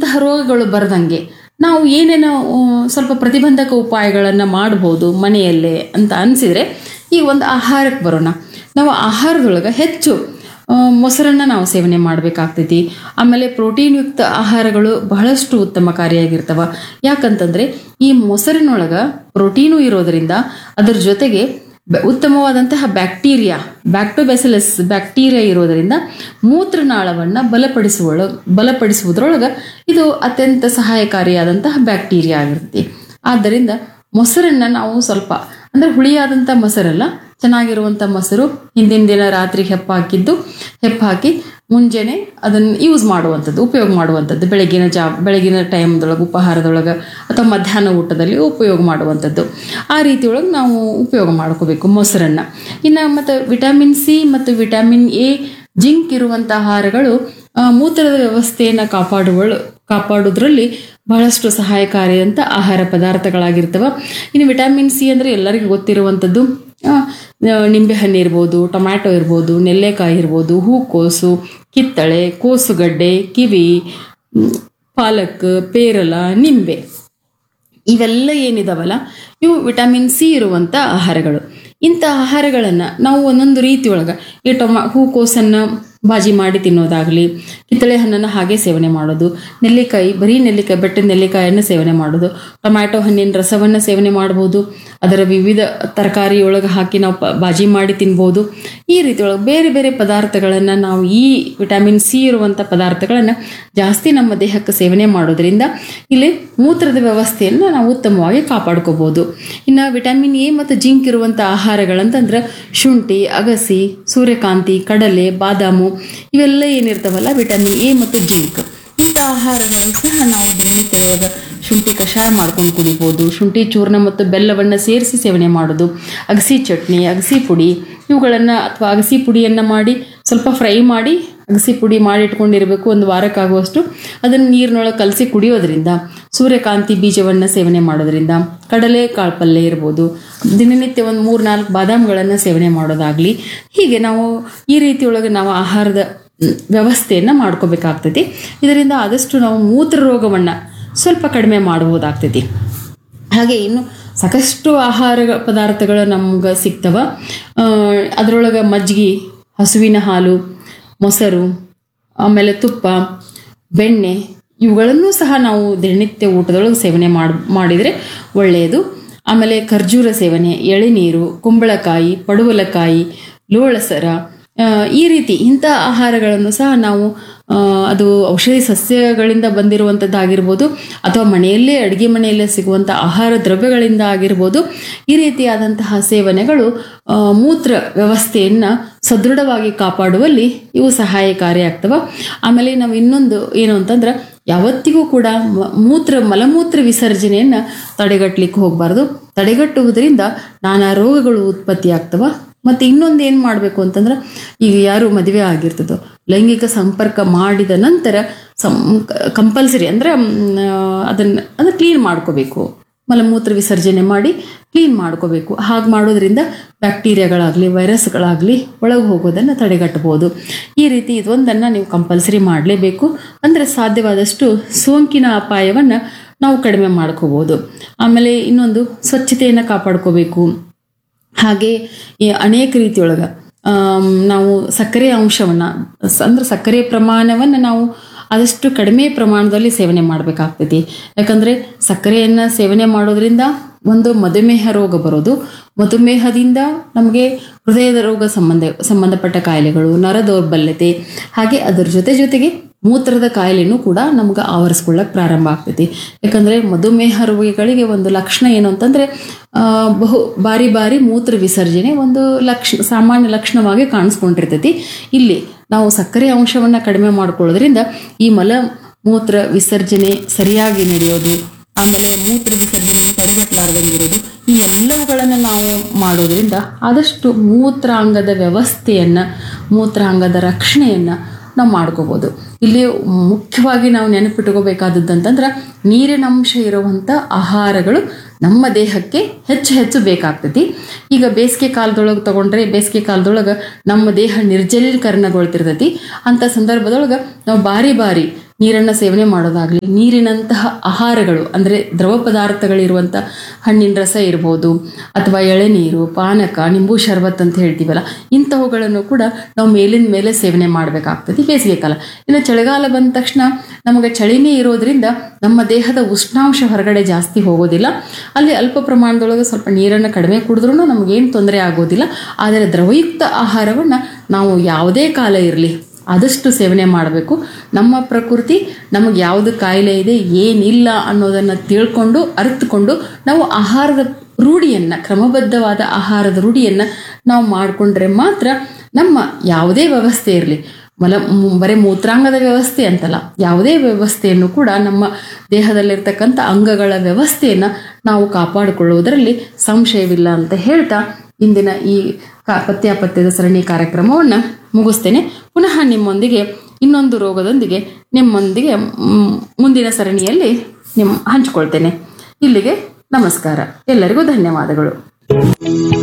ಇಂತಹ ರೋಗಗಳು ಬರದಂಗೆ ನಾವು ಏನೇನೋ ಸ್ವಲ್ಪ ಪ್ರತಿಬಂಧಕ ಉಪಾಯಗಳನ್ನು ಮಾಡ್ಬೋದು ಮನೆಯಲ್ಲೇ ಅಂತ ಅನಿಸಿದರೆ ಈ ಒಂದು ಆಹಾರಕ್ಕೆ ಬರೋಣ. ನಾವು ಆಹಾರದೊಳಗೆ ಹೆಚ್ಚು ಮೊಸರನ್ನು ನಾವು ಸೇವನೆ ಮಾಡಬೇಕಾಗ್ತೈತಿ. ಆಮೇಲೆ ಪ್ರೋಟೀನ್ ಯುಕ್ತ ಆಹಾರಗಳು ಬಹಳಷ್ಟು ಉತ್ತಮಕಾರಿಯಾಗಿರ್ತವೆ. ಯಾಕಂತಂದರೆ ಈ ಮೊಸರಿನೊಳಗೆ ಪ್ರೋಟೀನು ಇರೋದರಿಂದ ಅದರ ಜೊತೆಗೆ ಉತ್ತಮವಾದಂತಹ ಬ್ಯಾಕ್ಟೋಬ್ಯಾಸಿಲಸ್ ಬ್ಯಾಕ್ಟೀರಿಯಾ ಇರೋದರಿಂದ ಮೂತ್ರನಾಳವನ್ನು ಬಲಪಡಿಸುವುದರೊಳಗೆ ಇದು ಅತ್ಯಂತ ಸಹಾಯಕಾರಿಯಾದಂತಹ ಬ್ಯಾಕ್ಟೀರಿಯಾ ಆಗಿರ್ತೈತಿ. ಆದ್ದರಿಂದ ಮೊಸರನ್ನು ನಾವು ಸ್ವಲ್ಪ ಅಂದರೆ ಹುಳಿಯಾದಂಥ ಮೊಸರಲ್ಲ, ಚೆನ್ನಾಗಿರುವಂಥ ಮೊಸರು ಹಿಂದಿನ ದಿನ ರಾತ್ರಿ ಹೆಪ್ಪಾಕಿ ಮುಂಜಾನೆ ಅದನ್ನು ಉಪಯೋಗ ಮಾಡುವಂಥದ್ದು ಬೆಳಗಿನ ಟೈಮ್ದೊಳಗೆ ಉಪಹಾರದೊಳಗೆ ಅಥವಾ ಮಧ್ಯಾಹ್ನ ಊಟದಲ್ಲಿ ಉಪಯೋಗ ಮಾಡುವಂಥದ್ದು. ಆ ರೀತಿಯೊಳಗೆ ನಾವು ಉಪಯೋಗ ಮಾಡ್ಕೋಬೇಕು ಮೊಸರನ್ನು. ಇನ್ನು ಮತ್ತು ವಿಟಮಿನ್ ಸಿ ಮತ್ತು ವಿಟಮಿನ್ ಎ, ಜಿಂಕ್ ಇರುವಂಥ ಆಹಾರಗಳು ಮೂತ್ರದ ವ್ಯವಸ್ಥೆಯನ್ನು ಕಾಪಾಡೋದ್ರಲ್ಲಿ ಬಹಳಷ್ಟು ಸಹಾಯಕಾರಿಯಂಥ ಆಹಾರ ಪದಾರ್ಥಗಳಾಗಿರ್ತವೆ. ಇನ್ನು ವಿಟಮಿನ್ ಸಿ ಅಂದರೆ ಎಲ್ಲರಿಗೂ ಗೊತ್ತಿರುವಂಥದ್ದು ನಿಂಬೆಹಣ್ಣು ಇರ್ಬೋದು, ಟೊಮ್ಯಾಟೊ ಇರ್ಬೋದು, ನೆಲ್ಲೆಕಾಯಿ ಇರ್ಬೋದು, ಹೂಕೋಸು, ಕಿತ್ತಳೆ, ಕೋಸುಗಡ್ಡೆ, ಕಿವಿ, ಪಾಲಕ್, ಪೇರಲ, ನಿಂಬೆ ಇವೆಲ್ಲ ಏನಿದಾವಲ್ಲ ಇವು ವಿಟಮಿನ್ ಸಿ ಇರುವಂಥ ಆಹಾರಗಳು. ಇಂಥ ಆಹಾರಗಳನ್ನು ನಾವು ಒಂದೊಂದು ರೀತಿಯೊಳಗೆ ಈ ಹೂಕೋಸನ್ನು ಭಾಜಿ ಮಾಡಿ ತಿನ್ನೋದಾಗಲಿ, ಕಿತ್ತಳೆ ಹಣ್ಣನ್ನು ಹಾಗೆ ಸೇವನೆ ಮಾಡೋದು, ಬರೀ ಬೆಟ್ಟದ ನೆಲ್ಲಿಕಾಯನ್ನು ಸೇವನೆ ಮಾಡೋದು, ಟೊಮ್ಯಾಟೊ ಹಣ್ಣಿನ ರಸವನ್ನು ಸೇವನೆ ಮಾಡ್ಬೋದು, ಅದರ ವಿವಿಧ ತರಕಾರಿಯೊಳಗೆ ಹಾಕಿ ನಾವು ಭಾಜಿ ಮಾಡಿ ತಿನ್ಬೋದು. ಈ ರೀತಿಯೊಳಗೆ ಬೇರೆ ಬೇರೆ ಪದಾರ್ಥಗಳನ್ನು ನಾವು ಈ ವಿಟಮಿನ್ ಸಿ ಇರುವಂಥ ಪದಾರ್ಥಗಳನ್ನು ಜಾಸ್ತಿ ನಮ್ಮ ದೇಹಕ್ಕೆ ಸೇವನೆ ಮಾಡೋದ್ರಿಂದ ಇಲ್ಲಿ ಮೂತ್ರದ ವ್ಯವಸ್ಥೆಯನ್ನು ನಾವು ಉತ್ತಮವಾಗಿ ಕಾಪಾಡ್ಕೋಬೋದು. ಇನ್ನು ವಿಟಮಿನ್ ಎ ಮತ್ತು ಜಿಂಕ್ ಇರುವಂಥ ಆಹಾರಗಳಂತಂದ್ರೆ ಶುಂಠಿ, ಅಗಸಿ, ಸೂರ್ಯಕಾಂತಿ, ಕಡಲೆ, ಬಾದಾಮು ಇವೆಲ್ಲ ಏನಿರ್ತಾವಲ್ಲ ವಿಟಮಿನ್ ಎ ಮತ್ತು ಜಿಂಕ್. ಇಂಥ ಆಹಾರಗಳು ಸಹ ನಾವು ದಿನನಿತ್ಯದೊಳಗೆ ಶುಂಠಿ ಕಷಾಯ ಮಾಡ್ಕೊಂಡು ಕುಡಿಬೋದು. ಶುಂಠಿ ಚೂರ್ಣ ಮತ್ತು ಬೆಲ್ಲವನ್ನು ಸೇರಿಸಿ ಸೇವನೆ ಮಾಡೋದು, ಅಗಸಿ ಚಟ್ನಿ, ಅಗಸಿ ಪುಡಿ ಇವುಗಳನ್ನು ಅಥವಾ ಅಗಸಿ ಪುಡಿಯನ್ನು ಮಾಡಿ ಸ್ವಲ್ಪ ಫ್ರೈ ಮಾಡಿ ಅಗಸಿ ಪುಡಿ ಮಾಡಿ ಇಟ್ಕೊಂಡಿರಬೇಕು. ಒಂದು ವಾರಕ್ಕಾಗುವಷ್ಟು ಅದನ್ನು ನೀರಿನೊಳಗೆ ಕಲಸಿ ಕುಡಿಯೋದ್ರಿಂದ, ಸೂರ್ಯಕಾಂತಿ ಬೀಜವನ್ನು ಸೇವನೆ ಮಾಡೋದ್ರಿಂದ, ಕಡಲೆ ಕಾಳು ಪಲ್ಯ ಇರ್ಬೋದು, ದಿನನಿತ್ಯ ಒಂದು 3-4 ಬಾದಾಮ್ಗಳನ್ನು ಸೇವನೆ ಮಾಡೋದಾಗಲಿ, ಹೀಗೆ ನಾವು ಈ ರೀತಿಯೊಳಗೆ ನಾವು ಆಹಾರದ ವ್ಯವಸ್ಥೆಯನ್ನು ಮಾಡ್ಕೋಬೇಕಾಗ್ತೈತಿ. ಇದರಿಂದ ಆದಷ್ಟು ನಾವು ಮೂತ್ರ ರೋಗವನ್ನು ಸ್ವಲ್ಪ ಕಡಿಮೆ ಮಾಡಬಹುದಾಗ್ತೈತಿ. ಹಾಗೆ ಇನ್ನು ಸಾಕಷ್ಟು ಆಹಾರ ಪದಾರ್ಥಗಳು ನಮ್ಗೆ ಸಿಗ್ತವ. ಅದರೊಳಗೆ ಮಜ್ಜಿಗೆ, ಹಸುವಿನ ಹಾಲು, ಮೊಸರು, ಆಮೇಲೆ ತುಪ್ಪ, ಬೆಣ್ಣೆ ಇವುಗಳನ್ನು ಸಹ ನಾವು ದಿನನಿತ್ಯ ಊಟದೊಳಗೆ ಸೇವನೆ ಮಾಡಿದರೆ ಒಳ್ಳೆಯದು. ಆಮೇಲೆ ಖರ್ಜೂರ ಸೇವನೆ, ಎಳೆನೀರು, ಕುಂಬಳಕಾಯಿ, ಪಡುವಲಕಾಯಿ, ಲೋಳಸರ ಈ ರೀತಿ ಇಂಥ ಆಹಾರಗಳನ್ನು ಸಹ ನಾವು ಅದು ಔಷಧಿ ಸಸ್ಯಗಳಿಂದ ಬಂದಿರುವಂಥದ್ದಾಗಿರ್ಬೋದು ಅಥವಾ ಅಡುಗೆ ಮನೆಯಲ್ಲೇ ಸಿಗುವಂಥ ಆಹಾರ ದ್ರವ್ಯಗಳಿಂದ ಆಗಿರ್ಬೋದು. ಈ ರೀತಿಯಾದಂತಹ ಸೇವನೆಗಳು ಮೂತ್ರ ವ್ಯವಸ್ಥೆಯನ್ನು ಸದೃಢವಾಗಿ ಕಾಪಾಡುವಲ್ಲಿ ಇವು ಸಹಾಯಕಾರಿಯಾಗ್ತವೆ. ಆಮೇಲೆ ನಾವು ಇನ್ನೊಂದು ಏನು ಅಂತಂದ್ರೆ ಯಾವತ್ತಿಗೂ ಕೂಡ ಮಲಮೂತ್ರ ವಿಸರ್ಜನೆಯನ್ನು ತಡೆಗಟ್ಟಲಿಕ್ಕೆ ಹೋಗಬಾರ್ದು. ತಡೆಗಟ್ಟುವುದರಿಂದ ನಾನಾ ರೋಗಗಳು ಉತ್ಪತ್ತಿ ಆಗ್ತವೆ. ಮತ್ತು ಇನ್ನೊಂದು ಏನು ಮಾಡಬೇಕು ಅಂತಂದ್ರೆ, ಈಗ ಯಾರು ಮದುವೆ ಆಗಿರ್ತದೋ ಲೈಂಗಿಕ ಸಂಪರ್ಕ ಮಾಡಿದ ನಂತರ ಕಂಪಲ್ಸರಿ ಅಂದರೆ ಅದನ್ನು ಕ್ಲೀನ್ ಮಾಡ್ಕೋಬೇಕು. ಮಲಮೂತ್ರ ವಿಸರ್ಜನೆ ಮಾಡಿ ಕ್ಲೀನ್ ಮಾಡ್ಕೋಬೇಕು. ಹಾಗೆ ಮಾಡೋದ್ರಿಂದ ಬ್ಯಾಕ್ಟೀರಿಯಾಗಳಾಗಲಿ ವೈರಸ್ಗಳಾಗಲಿ ಒಳಗೆ ಹೋಗೋದನ್ನು ತಡೆಗಟ್ಟಬಹುದು. ಈ ರೀತಿ ಇದೊಂದನ್ನು ನೀವು ಕಂಪಲ್ಸರಿ ಮಾಡಲೇಬೇಕು. ಅಂದರೆ ಸಾಧ್ಯವಾದಷ್ಟು ಸೋಂಕಿನ ಅಪಾಯವನ್ನು ನಾವು ಕಡಿಮೆ ಮಾಡ್ಕೋಬೋದು. ಆಮೇಲೆ ಇನ್ನೊಂದು ಸ್ವಚ್ಛತೆಯನ್ನು ಕಾಪಾಡ್ಕೋಬೇಕು. ಹಾಗೆ ಅನೇಕ ರೀತಿಯೊಳಗೆ ನಾವು ಸಕ್ಕರೆ ಅಂಶವನ್ನು ಅಂದರೆ ಸಕ್ಕರೆ ಪ್ರಮಾಣವನ್ನು ನಾವು ಆದಷ್ಟು ಕಡಿಮೆ ಪ್ರಮಾಣದಲ್ಲಿ ಸೇವನೆ ಮಾಡಬೇಕಾಗ್ತೈತಿ. ಯಾಕಂದರೆ ಸಕ್ಕರೆಯನ್ನು ಸೇವನೆ ಮಾಡೋದ್ರಿಂದ ಒಂದು ಮಧುಮೇಹ ರೋಗ ಬರೋದು, ಮಧುಮೇಹದಿಂದ ನಮಗೆ ಹೃದಯದ ರೋಗ ಸಂಬಂಧಪಟ್ಟ ಕಾಯಿಲೆಗಳು, ನರ ದೌರ್ಬಲ್ಯತೆ, ಹಾಗೆ ಅದರ ಜೊತೆಗೆ ಮೂತ್ರದ ಕಾಯಿಲೆನೂ ಕೂಡ ನಮ್ಗೆ ಆವರಿಸ್ಕೊಳ್ಳೋಕೆ ಪ್ರಾರಂಭ ಆಗ್ತೈತಿ. ಯಾಕಂದರೆ ಮಧುಮೇಹ ರೋಗಿಗಳಿಗೆ ಒಂದು ಲಕ್ಷಣ ಏನು ಅಂತಂದರೆ ಬಾರಿ ಮೂತ್ರ ವಿಸರ್ಜನೆ ಒಂದು ಸಾಮಾನ್ಯ ಲಕ್ಷಣವಾಗಿ ಕಾಣಿಸ್ಕೊಂಡಿರ್ತೈತಿ. ಇಲ್ಲಿ ನಾವು ಸಕ್ಕರೆ ಅಂಶವನ್ನು ಕಡಿಮೆ ಮಾಡ್ಕೊಳ್ಳೋದ್ರಿಂದ ಈ ಮೂತ್ರ ವಿಸರ್ಜನೆ ಸರಿಯಾಗಿ ನಡೆಯೋದು, ಆಮೇಲೆ ಮೂತ್ರ ವಿಸರ್ಜನೆ ತಡೆಗಟ್ಟಲಾರ್ದಂಗಿರೋದು, ಈ ಎಲ್ಲವುಗಳನ್ನು ನಾವು ಮಾಡೋದ್ರಿಂದ ಆದಷ್ಟು ಮೂತ್ರಾಂಗದ ವ್ಯವಸ್ಥೆಯನ್ನು, ಮೂತ್ರಾಂಗದ ರಕ್ಷಣೆಯನ್ನು ನಾವು ಮಾಡ್ಕೋಬೋದು. ಇಲ್ಲಿ ಮುಖ್ಯವಾಗಿ ನಾವು ನೆನಪಿಟ್ಕೋಬೇಕಾದದ್ದಂತಂದ್ರೆ ನೀರಿನಂಶ ಇರುವಂಥ ಆಹಾರಗಳು ನಮ್ಮ ದೇಹಕ್ಕೆ ಹೆಚ್ಚು ಬೇಕಾಗ್ತೈತಿ. ಈಗ ಬೇಸಿಗೆ ಕಾಲದೊಳಗೆ ತಗೊಂಡ್ರೆ ಬೇಸಿಗೆ ಕಾಲದೊಳಗೆ ನಮ್ಮ ದೇಹ ನಿರ್ಜಲೀಕರಣಗೊಳ್ತಿರ್ತೈತಿ. ಅಂಥ ಸಂದರ್ಭದೊಳಗೆ ನಾವು ಬಾರಿ ನೀರನ್ನು ಸೇವನೆ ಮಾಡೋದಾಗ್ಲಿ, ನೀರಿನಂತಹ ಆಹಾರಗಳು ಅಂದರೆ ದ್ರವ ಪದಾರ್ಥಗಳಿರುವಂಥ ಹಣ್ಣಿನ ರಸ ಇರ್ಬೋದು, ಅಥವಾ ಎಳೆನೀರು, ಪಾನಕ, ನಿಂಬು ಶರ್ಬತ್ ಅಂತ ಹೇಳ್ತೀವಲ್ಲ, ಇಂಥವುಗಳನ್ನು ಕೂಡ ನಾವು ಮೇಲಿನ ಮೇಲೆ ಸೇವನೆ ಮಾಡಬೇಕಾಗ್ತದೆ ಬೇಸಿಗೆ ಕಾಲ. ಇನ್ನು ಚಳಿಗಾಲ ಬಂದ ತಕ್ಷಣ ನಮಗೆ ಚಳಿನೇ ಇರೋದ್ರಿಂದ ನಮ್ಮ ದೇಹದ ಉಷ್ಣಾಂಶ ಹೊರಗಡೆ ಜಾಸ್ತಿ ಹೋಗೋದಿಲ್ಲ. ಅಲ್ಲಿ ಅಲ್ಪ ಪ್ರಮಾಣದೊಳಗೆ ಸ್ವಲ್ಪ ನೀರನ್ನು ಕಡಿಮೆ ಕುಡಿದ್ರೂ ನಮಗೇನು ತೊಂದರೆ ಆಗೋದಿಲ್ಲ. ಆದರೆ ದ್ರವಯುಕ್ತ ಆಹಾರವನ್ನು ನಾವು ಯಾವುದೇ ಕಾಲ ಇರಲಿ ಆದಷ್ಟು ಸೇವನೆ ಮಾಡಬೇಕು. ನಮ್ಮ ಪ್ರಕೃತಿ ನಮಗೆ ಯಾವುದು ಕಾಯಿಲೆ ಇದೆ ಏನಿಲ್ಲ ಅನ್ನೋದನ್ನು ತಿಳ್ಕೊಂಡು ಅರಿತುಕೊಂಡು ನಾವು ಆಹಾರದ ರೂಢಿಯನ್ನು, ಕ್ರಮಬದ್ಧವಾದ ಆಹಾರದ ರೂಢಿಯನ್ನು ನಾವು ಮಾಡಿಕೊಂಡ್ರೆ ಮಾತ್ರ ನಮ್ಮ ಯಾವುದೇ ವ್ಯವಸ್ಥೆ ಇರಲಿ, ಬರೀ ಮೂತ್ರಾಂಗದ ವ್ಯವಸ್ಥೆ ಅಂತಲ್ಲ, ಯಾವುದೇ ವ್ಯವಸ್ಥೆಯನ್ನು ಕೂಡ ನಮ್ಮ ದೇಹದಲ್ಲಿರ್ತಕ್ಕಂಥ ಅಂಗಗಳ ವ್ಯವಸ್ಥೆಯನ್ನು ನಾವು ಕಾಪಾಡಿಕೊಳ್ಳುವುದರಲ್ಲಿ ಸಂಶಯವಿಲ್ಲ ಅಂತ ಹೇಳ್ತಾ ಇಂದಿನ ಈ ಪತ್ಯಾಪತ್ಯದ ಸರಣಿ ಕಾರ್ಯಕ್ರಮವನ್ನು ಮುಗಿಸ್ತೇನೆ. ಪುನಃ ನಿಮ್ಮೊಂದಿಗೆ ಇನ್ನೊಂದು ರೋಗದೊಂದಿಗೆ ನಿಮ್ಮೊಂದಿಗೆ ಮುಂದಿನ ಸರಣಿಯಲ್ಲಿ ಹಂಚಿಕೊಳ್ತೇನೆ. ಇಲ್ಲಿಗೆ ನಮಸ್ಕಾರ, ಎಲ್ಲರಿಗೂ ಧನ್ಯವಾದಗಳು.